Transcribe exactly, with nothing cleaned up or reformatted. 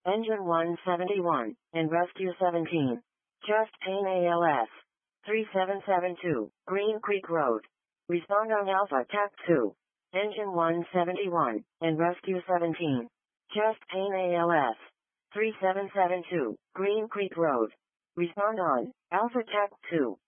Engine one seventy-one, and Rescue seventeen. Chest pain A L S. three seven seven two, Green Creek Road. Respond on Alpha T A C two. Engine one seventy-one, and Rescue seventeen. Chest pain A L S. three seven seven two, Green Creek Road. Respond on Alpha T A C two.